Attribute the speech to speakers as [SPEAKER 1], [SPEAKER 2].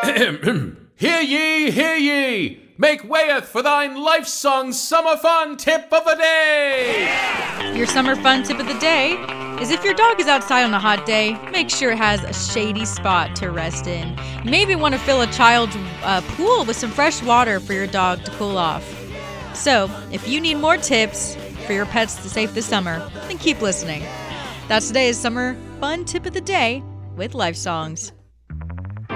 [SPEAKER 1] Hear ye, hear ye! Make wayeth for thine life song summer fun tip of the day!
[SPEAKER 2] Your summer fun tip of the day is if your dog is outside on a hot day, make sure it has a shady spot to rest in. You maybe want to fill a child's pool with some fresh water for your dog to cool off. So, if you need more tips for your pets to save this summer, then keep listening. That's today's summer fun tip of the day with Life Songs.